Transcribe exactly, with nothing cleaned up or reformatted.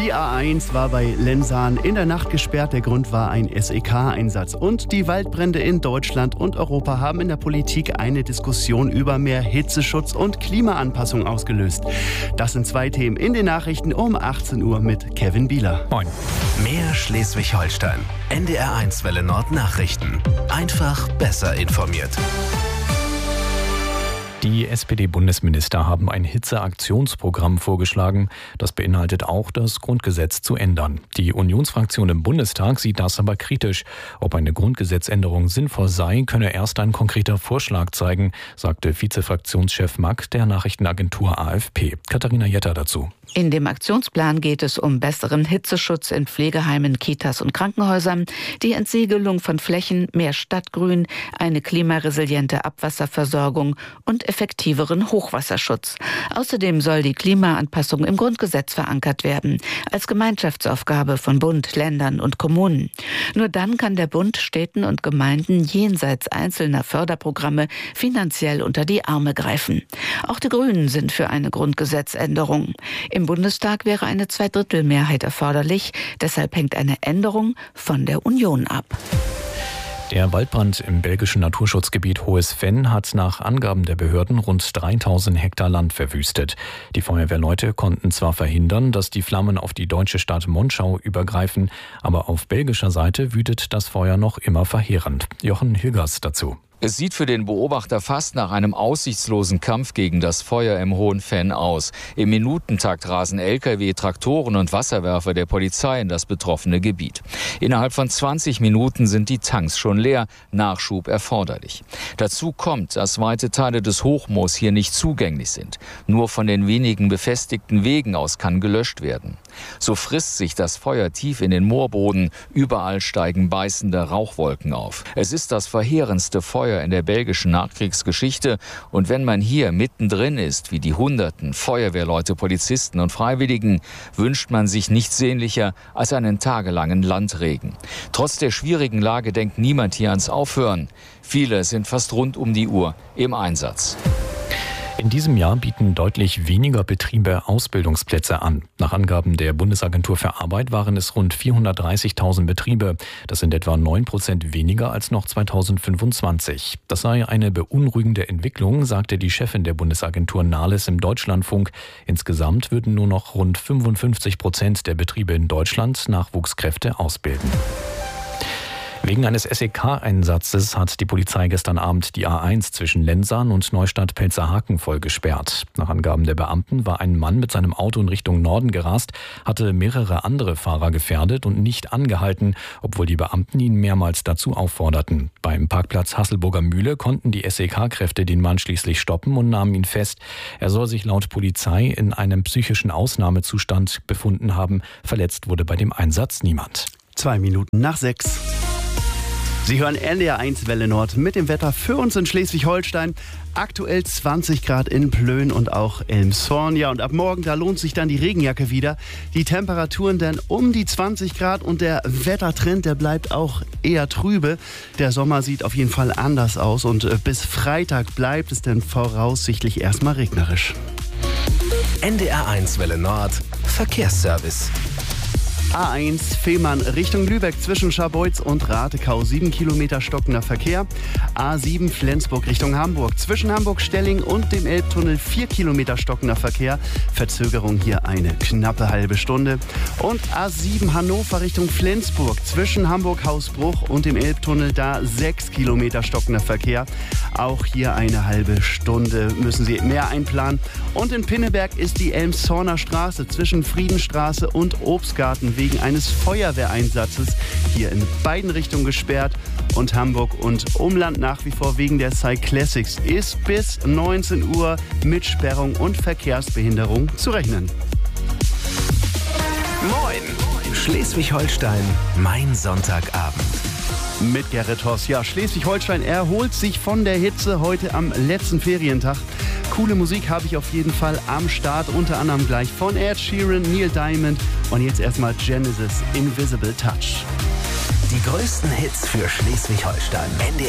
Die A eins war bei Lensahn in der Nacht gesperrt. Der Grund war ein S E K-Einsatz. Und die Waldbrände in Deutschland und Europa haben in der Politik eine Diskussion über mehr Hitzeschutz und Klimaanpassung ausgelöst. Das sind zwei Themen in den Nachrichten um achtzehn Uhr mit Kevin Bieler. Moin. Mehr Schleswig-Holstein. N D R eins Welle Nord Nachrichten. Einfach besser informiert. Die S P D-Bundesminister haben ein Hitzeaktionsprogramm vorgeschlagen. Das beinhaltet auch, das Grundgesetz zu ändern. Die Unionsfraktion im Bundestag sieht das aber kritisch. Ob eine Grundgesetzänderung sinnvoll sei, könne erst ein konkreter Vorschlag zeigen, sagte Vizefraktionschef Mack der Nachrichtenagentur A F P. Katharina Jetter dazu. In dem Aktionsplan geht es um besseren Hitzeschutz in Pflegeheimen, Kitas und Krankenhäusern, die Entsiegelung von Flächen, mehr Stadtgrün, eine klimaresiliente Abwasserversorgung und effektiveren Hochwasserschutz. Außerdem soll die Klimaanpassung im Grundgesetz verankert werden, als Gemeinschaftsaufgabe von Bund, Ländern und Kommunen. Nur dann kann der Bund Städten und Gemeinden jenseits einzelner Förderprogramme finanziell unter die Arme greifen. Auch die Grünen sind für eine Grundgesetzänderung. Im Bundestag wäre eine Zweidrittelmehrheit erforderlich. Deshalb hängt eine Änderung von der Union ab. Der Waldbrand im belgischen Naturschutzgebiet Hohes Venn hat nach Angaben der Behörden rund dreitausend Hektar Land verwüstet. Die Feuerwehrleute konnten zwar verhindern, dass die Flammen auf die deutsche Stadt Monschau übergreifen, aber auf belgischer Seite wütet das Feuer noch immer verheerend. Jochen Hilgers dazu. Es sieht für den Beobachter fast nach einem aussichtslosen Kampf gegen das Feuer im Hohen Venn aus. Im Minutentakt rasen L K W, Traktoren und Wasserwerfer der Polizei in das betroffene Gebiet. Innerhalb von zwanzig Minuten sind die Tanks schon leer, Nachschub erforderlich. Dazu kommt, dass weite Teile des Hochmoos hier nicht zugänglich sind. Nur von den wenigen befestigten Wegen aus kann gelöscht werden. So frisst sich das Feuer tief in den Moorboden. Überall steigen beißende Rauchwolken auf. Es ist das verheerendste Feuer in der belgischen Nachkriegsgeschichte. Und wenn man hier mittendrin ist, wie die Hunderten Feuerwehrleute, Polizisten und Freiwilligen, wünscht man sich nichts sehnlicher als einen tagelangen Landregen. Trotz der schwierigen Lage denkt niemand hier ans Aufhören. Viele sind fast rund um die Uhr im Einsatz. In diesem Jahr bieten deutlich weniger Betriebe Ausbildungsplätze an. Nach Angaben der Bundesagentur für Arbeit waren es rund vierhundertdreißigtausend Betriebe. Das sind etwa neun Prozent weniger als noch zweitausendfünfundzwanzig. Das sei eine beunruhigende Entwicklung, sagte die Chefin der Bundesagentur Nahles im Deutschlandfunk. Insgesamt würden nur noch rund fünfundfünfzig Prozent der Betriebe in Deutschland Nachwuchskräfte ausbilden. Wegen eines S E K-Einsatzes hat die Polizei gestern Abend die A eins zwischen Lensahn und Neustadt-Pelzerhaken voll gesperrt. Nach Angaben der Beamten war ein Mann mit seinem Auto in Richtung Norden gerast, hatte mehrere andere Fahrer gefährdet und nicht angehalten, obwohl die Beamten ihn mehrmals dazu aufforderten. Beim Parkplatz Hasselburger Mühle konnten die S E K-Kräfte den Mann schließlich stoppen und nahmen ihn fest. Er soll sich laut Polizei in einem psychischen Ausnahmezustand befunden haben. Verletzt wurde bei dem Einsatz niemand. Zwei Minuten nach sechs. Sie hören N D R eins Welle Nord mit dem Wetter für uns in Schleswig-Holstein. Aktuell zwanzig Grad in Plön und auch Elmshorn. Ja, und ab morgen, da lohnt sich dann die Regenjacke wieder. Die Temperaturen dann um die zwanzig Grad und der Wettertrend, der bleibt auch eher trübe. Der Sommer sieht auf jeden Fall anders aus und bis Freitag bleibt es dann voraussichtlich erstmal regnerisch. N D R eins Welle Nord Verkehrsservice. A eins Fehmarn Richtung Lübeck zwischen Scharbeutz und Ratekau sieben Kilometer stockender Verkehr. A sieben Flensburg Richtung Hamburg zwischen Hamburg-Stelling und dem Elbtunnel vier Kilometer stockender Verkehr. Verzögerung hier eine knappe halbe Stunde. Und A sieben Hannover Richtung Flensburg zwischen Hamburg-Hausbruch und dem Elbtunnel da sechs Kilometer stockender Verkehr. Auch hier eine halbe Stunde müssen Sie mehr einplanen. Und in Pinneberg ist die Elmshorner Straße zwischen Friedenstraße und Obstgarten wegen eines Feuerwehreinsatzes hier in beiden Richtungen gesperrt. Und Hamburg und Umland nach wie vor wegen der Cyclassics ist bis neunzehn Uhr mit Sperrung und Verkehrsbehinderung zu rechnen. Moin! Schleswig-Holstein, mein Sonntagabend. Mit Gerrit Hoss. Ja, Schleswig-Holstein erholt sich von der Hitze heute am letzten Ferientag. Coole Musik habe ich auf jeden Fall am Start, unter anderem gleich von Ed Sheeran, Neil Diamond und jetzt erstmal Genesis, Invisible Touch. Die größten Hits für Schleswig-Holstein.